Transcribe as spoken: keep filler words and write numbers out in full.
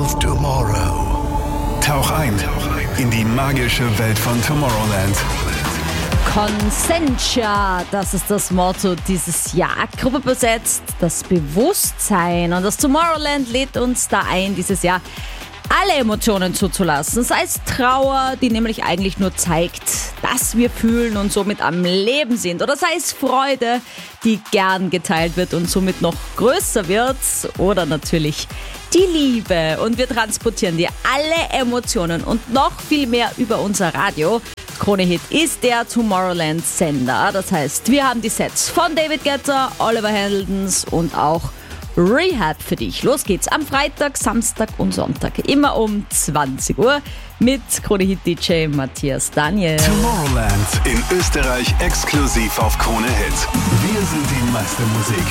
of Tomorrow. Tauch ein in die magische Welt von Tomorrowland. Consentia, das ist das Motto dieses Jahr. Gruppe besetzt, das Bewusstsein. Und das Tomorrowland lädt uns da ein, dieses Jahr alle Emotionen zuzulassen. Sei es Trauer, die nämlich eigentlich nur zeigt, dass wir fühlen und somit am Leben sind. Oder sei es Freude, die gern geteilt wird und somit noch größer wird. Oder natürlich die Liebe. Und wir transportieren dir alle Emotionen und noch viel mehr über unser Radio. Krone Hit ist der Tomorrowland-Sender. Das heißt, wir haben die Sets von David Guetta, Oliver Heldens und auch Rehab für dich. Los geht's am Freitag, Samstag und Sonntag. Immer um zwanzig Uhr mit Krone Hit D J Matthias Daniel. Tomorrowland in Österreich exklusiv auf Krone Hit. Wir sind die Meistermusik.